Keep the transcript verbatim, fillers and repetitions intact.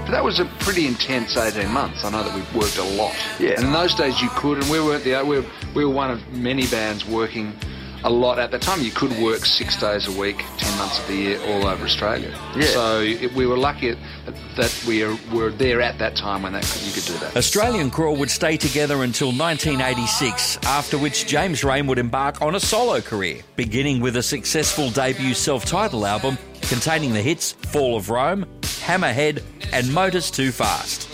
But that was a pretty intense eighteen months. I know that we worked a lot. Yeah. And in those days you could, and we weren't the we were, we were one of many bands working a lot at that time. You could work six days a week, ten months of the year, all over Australia. Yeah. So it, we were lucky that we are, were there at that time when that you could do that. Australian Crawl would stay together until nineteen eighty-six, after which James Raine would embark on a solo career, beginning with a successful debut self-titled album containing the hits Fall of Rome, Hammerhead and Motors Too Fast.